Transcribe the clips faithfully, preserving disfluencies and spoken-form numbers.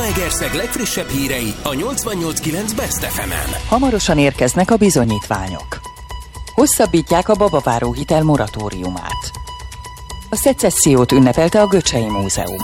Zalaegerszeg legfrissebb hírei a nyolcvannyolc kilenc Best ef emen. Hamarosan érkeznek a bizonyítványok. Hosszabbítják a babaváró hitel moratóriumát. A szecessziót ünnepelte a Göcsei Múzeum.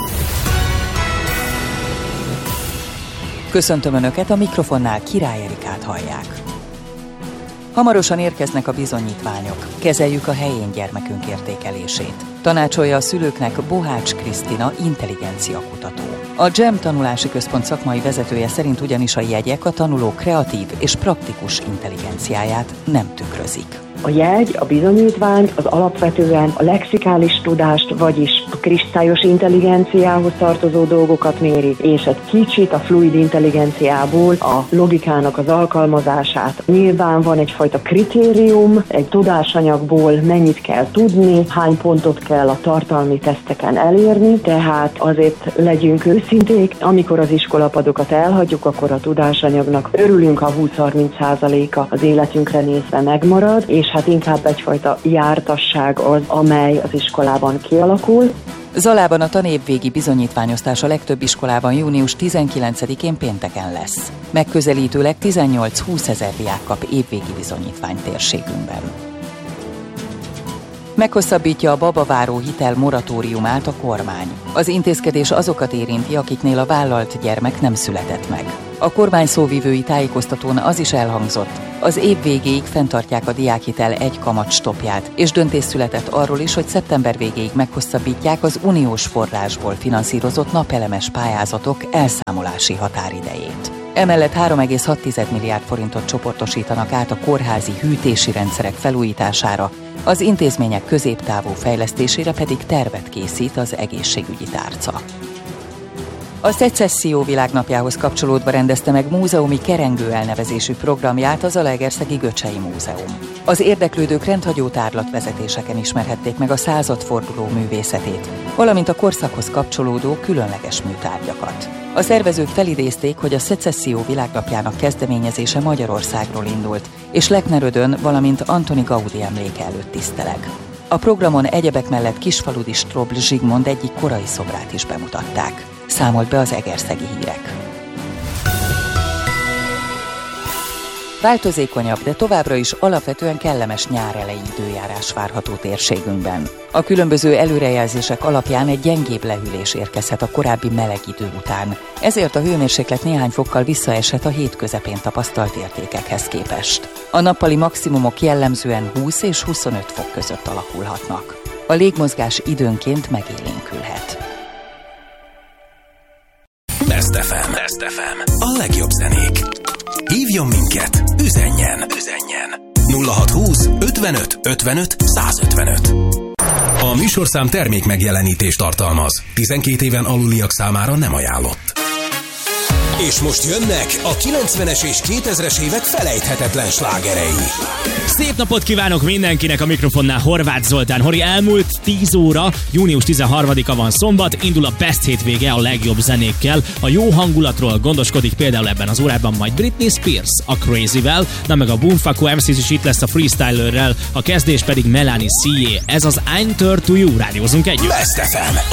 Köszöntöm Önöket, a mikrofonnál Király Erikát hallják. Hamarosan érkeznek a bizonyítványok. Kezeljük a helyén gyermekünk értékelését. Tanácsolja a szülőknek Bohács Krisztina, intelligenciakutató. A dzsem tanulási központ szakmai vezetője szerint ugyanis a jegyek a tanuló kreatív és praktikus intelligenciáját nem tükrözik. A jegy, a bizonyítvány az alapvetően a lexikális tudást, vagyis a kristályos intelligenciához tartozó dolgokat méri, és egy kicsit a fluid intelligenciából a logikának az alkalmazását. Nyilván van egyfajta kritérium, egy tudásanyagból mennyit kell tudni, hány pontot kell a tartalmi teszteken elérni, tehát azért legyünk őszinték, amikor az iskolapadokat elhagyjuk, akkor a tudásanyagnak örülünk, ha húsz-harminc százaléka az életünkre nézve megmarad, és hát inkább egyfajta jártasság az, amely az iskolában kialakul. Zalában a tanévvégi bizonyítványosztás a legtöbb iskolában június tizenkilencedikén pénteken lesz. Megközelítőleg tizennyolc-húsz ezer diák kap évvégi bizonyítvány térségünkben. Meghosszabbítja a babaváró hitel moratóriumát a kormány. Az intézkedés azokat érinti, akiknél a vállalt gyermek nem született meg. A kormány szóvivői tájékoztatón az is elhangzott, az év végéig fenntartják a diákhitel egy kamat stopját, és döntés született arról is, hogy szeptember végéig meghosszabbítják az uniós forrásból finanszírozott napelemes pályázatok elszámolási határidejét. Emellett három egész hat milliárd forintot csoportosítanak át a kórházi hűtési rendszerek felújítására, az intézmények középtávú fejlesztésére pedig tervet készít az egészségügyi tárca. A Szecesszió világnapjához kapcsolódva rendezte meg múzeumi kerengő elnevezésű programját a Zalaegerszegi Göcsei Múzeum. Az érdeklődők rendhagyó tárlatvezetéseken ismerhették meg a századforduló művészetét, valamint a korszakhoz kapcsolódó különleges műtárgyakat. A szervezők felidézték, hogy a Szecesszió világnapjának kezdeményezése Magyarországról indult, és Lechnerödön, valamint Antoni Gaudi emléke előtt tiszteleg. A programon egyebek mellett Kisfaludi Strobl Zsigmond egyik korai szobrát is bemutatták. Számolt be az egerszegi hírek. Változékonyabb, de továbbra is alapvetően kellemes nyár eleji időjárás várható térségünkben. A különböző előrejelzések alapján egy gyengébb lehűlés érkezhet a korábbi meleg idő után. Ezért a hőmérséklet néhány fokkal visszaeshet a hét közepén tapasztalt értékekhez képest. A nappali maximumok jellemzően húsz és huszonöt fok között alakulhatnak. A légmozgás időnként megélénkülhet. Best ef em. Best ef em. A legjobb zenék. Hívjon minket, üzenjen, üzenjen. nulla hatszázhúsz ötvenöt ötvenöt százötvenöt. A műsorszám termék megjelenítést tartalmaz. tizenkét éven aluliak számára nem ajánlott. És most jönnek a kilencvenes és kétezres évek felejthetetlen slágerei. Szép napot kívánok mindenkinek, a mikrofonnál Horváth Zoltán. Hori, elmúlt tíz óra, június tizenharmadika van szombat, indul a Best hétvége a legjobb zenékkel. A jó hangulatról gondoskodik például ebben az órában majd Britney Spears a Crazy-vel, de meg a Boomfako em cé is itt lesz a Freestylerrel, a kezdés pedig Melanie C. Ez az I'm Third to You, rádiózunk együtt. Best ef em,